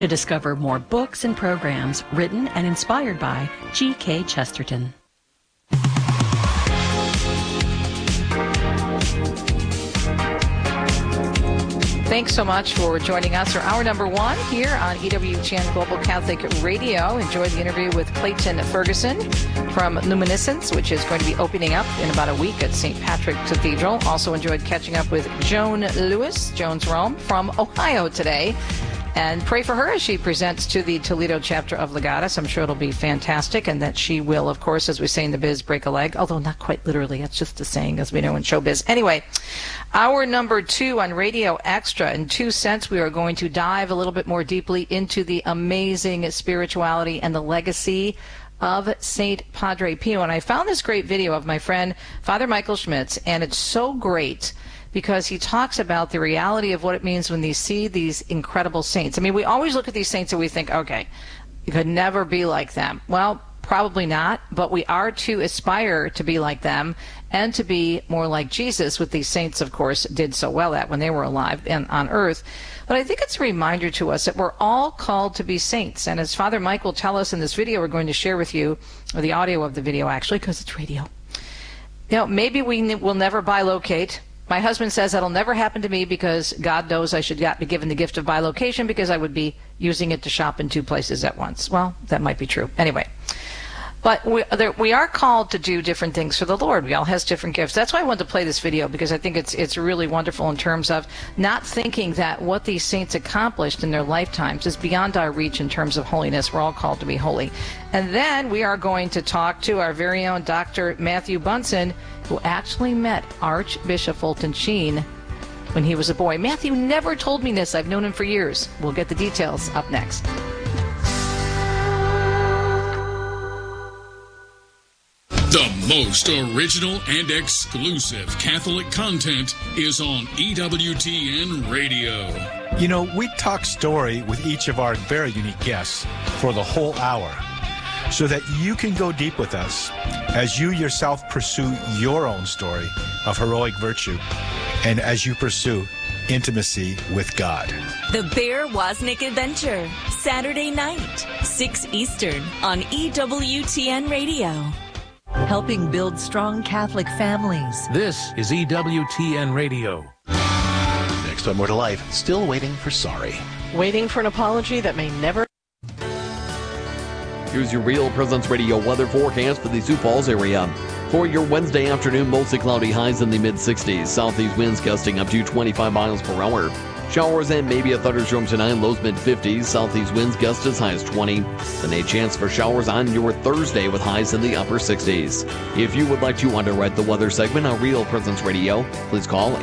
To discover more books and programs written and inspired by G.K. Chesterton. Thanks so much for joining us for hour number one here on EWTN Global Catholic Radio. Enjoy the interview with Clayton Ferguson from Luminescence, which is going to be opening up in about a week at St. Patrick Cathedral. Also enjoyed catching up with Joan Lewis, Jones Rome, from Ohio today. And pray for her as she presents to the Toledo chapter of Legatus. I'm sure it'll be fantastic, and that she will, of course, as we say in the biz, break a leg. Although not quite literally. That's just a saying, as we know in showbiz. Anyway, hour number two on Radio Extra. In 2 cents, we are going to dive a little bit more deeply into the amazing spirituality and the legacy of St. Padre Pio. And I found this great video of my friend, Father Michael Schmitz, and it's so great because he talks about the reality of what it means when you see these incredible saints. I mean, we always look at these saints and we think, okay, you could never be like them. Well, probably not, but we are to aspire to be like them and to be more like Jesus, what these saints, of course, did so well at when they were alive and on earth. But I think it's a reminder to us that we're all called to be saints. And as Father Mike will tell us in this video, we're going to share with you, or the audio of the video actually, because it's radio. You know, maybe we will never bilocate. My husband says that'll never happen to me because God knows I should be given the gift of bilocation because I would be using it to shop in 2 places at once. Well, that might be true. Anyway. But we are called to do different things for the Lord. We all has different gifts. That's why I wanted to play this video, because I think it's really wonderful in terms of not thinking that what these saints accomplished in their lifetimes is beyond our reach in terms of holiness. We're all called to be holy. And then we are going to talk to our very own Dr. Matthew Bunson, who actually met Archbishop Fulton Sheen when he was a boy. Matthew never told me this. I've known him for years. We'll get the details up next. The most original and exclusive Catholic content is on EWTN Radio. You know, we talk story with each of our very unique guests for the whole hour so that you can go deep with us as you yourself pursue your own story of heroic virtue and as you pursue intimacy with God. The Bear Wozniak Adventure, Saturday night, 6 Eastern on EWTN Radio. Helping build strong Catholic families. This is EWTN Radio. Next on More to Life, still waiting for sorry. Waiting for an apology that may never... Here's your Real Presence Radio weather forecast for the Sioux Falls area. For your Wednesday afternoon, mostly cloudy, highs in the mid-60s. Southeast winds gusting up to 25 miles per hour. Showers and maybe a thunderstorm tonight, lows mid-50s. Southeast winds gust as high as 20. Then a chance for showers on your Thursday with highs in the upper 60s. If you would like to underwrite the weather segment on Real Presence Radio, please call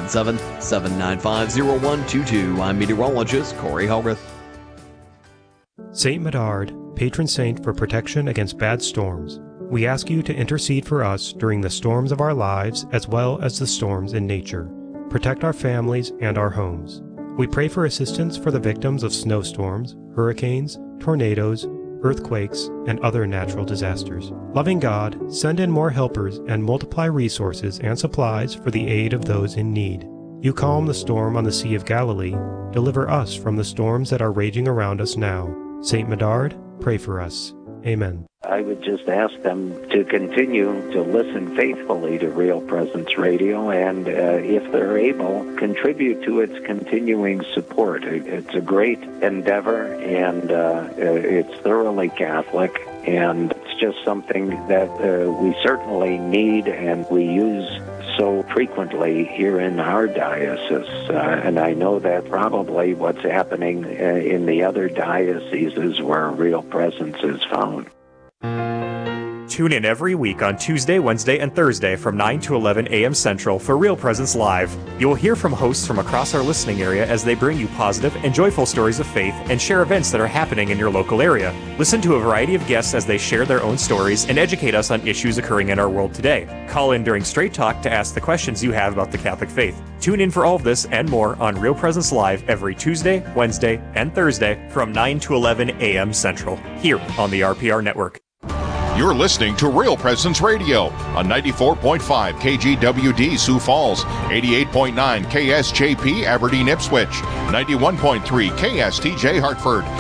877-795-0122. I'm meteorologist Corey Hogarth. St. Medard, patron saint for protection against bad storms. We ask you to intercede for us during the storms of our lives as well as the storms in nature. Protect our families and our homes. We pray for assistance for the victims of snowstorms, hurricanes, tornadoes, earthquakes, and other natural disasters. Loving God, send in more helpers and multiply resources and supplies for the aid of those in need. You calm the storm on the Sea of Galilee. Deliver us from the storms that are raging around us now. St. Medard, pray for us. Amen. I would just ask them to continue to listen faithfully to Real Presence Radio and, if they're able, contribute to its continuing support. It's a great endeavor, and it's thoroughly Catholic, and it's just something that we certainly need and we use so frequently here in our diocese. And I know that probably what's happening in the other dioceses where Real Presence is found. Tune in every week on Tuesday, Wednesday, and Thursday from 9 to 11 a.m. Central for Real Presence Live. You will hear from hosts from across our listening area as they bring you positive and joyful stories of faith and share events that are happening in your local area. Listen to a variety of guests as they share their own stories and educate us on issues occurring in our world today. Call in during Straight Talk to ask the questions you have about the Catholic faith. Tune in for all of this and more on Real Presence Live every Tuesday, Wednesday, and Thursday from 9 to 11 a.m. Central, here on the RPR Network. You're listening to Real Presence Radio on 94.5 KGWD Sioux Falls, 88.9 KSJP Aberdeen Ipswich, 91.3 KSTJ Hartford,